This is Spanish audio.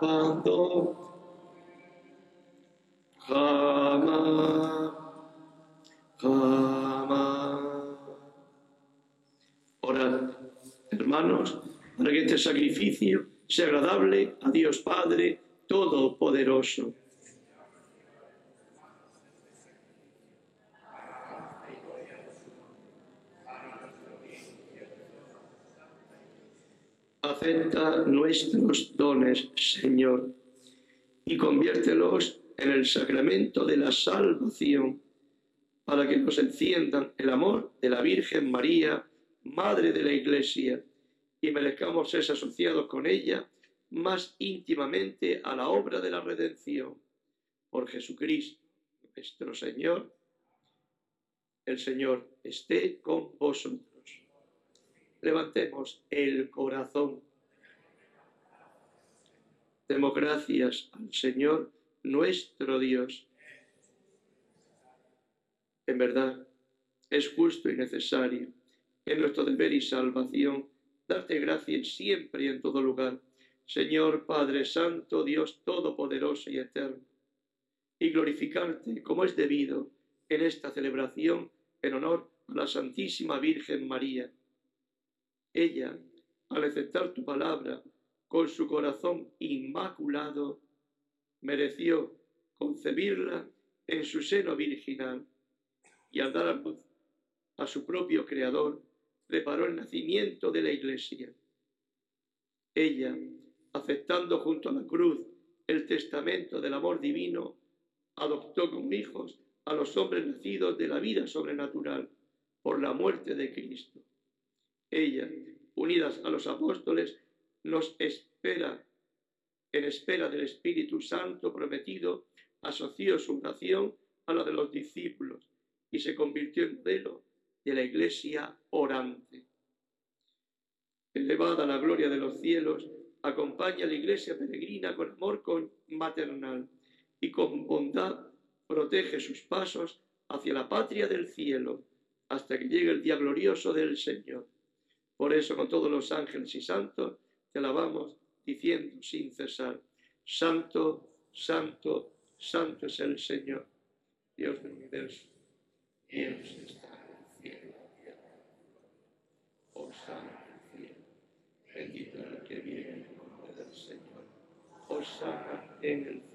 cuando jamás, jamás. Orad, hermanos, para que este sacrificio sea agradable a Dios Padre Todopoderoso. Acepta nuestros dones, Señor, y conviértelos en el sacramento de la salvación, para que nos enciendan el amor de la Virgen María, Madre de la Iglesia, y merezcamos ser asociados con ella más íntimamente a la obra de la redención. Por Jesucristo, nuestro Señor. El Señor esté con vosotros. Levantemos el corazón. Demos gracias al Señor nuestro Dios. En verdad, es justo y necesario, en nuestro deber y salvación, darte gracias siempre y en todo lugar, Señor Padre Santo, Dios Todopoderoso y Eterno, y glorificarte como es debido en esta celebración en honor a la Santísima Virgen María. Ella, al aceptar tu palabra con su corazón inmaculado, mereció concebirla en su seno virginal y al dar a luz a su propio Creador, preparó el nacimiento de la Iglesia. Ella, aceptando junto a la cruz el testamento del amor divino, adoptó como hijos a los hombres nacidos de la vida sobrenatural por la muerte de Cristo. Ella, unidas a los apóstoles, nos espera, en espera del Espíritu Santo prometido, asoció su oración a la de los discípulos y se convirtió en modelo de la Iglesia orante. Elevada a la gloria de los cielos, acompaña a la Iglesia peregrina con amor maternal y con bondad protege sus pasos hacia la patria del cielo hasta que llegue el día glorioso del Señor. Por eso, con todos los ángeles y santos, te alabamos diciendo sin cesar: Santo, Santo, Santo es el Señor, Dios del universo. Dios está en el cielo y la tierra. Hosana en el cielo. Bendito el que viene en nombre del Señor. Hosana en el cielo.